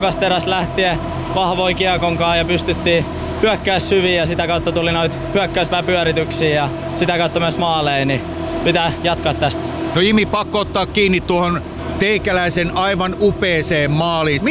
teräs lähtien vahvoin kiekonkaan ja pystyttiin hyökkää syviin ja sitä kautta tuli noita hyökkäyspääpyörityksiä ja sitä kautta myös maaleja, niin pitää jatkaa tästä. No Jimi, pakko ottaa kiinni tuohon teikäläisen aivan upeeseen maaliin.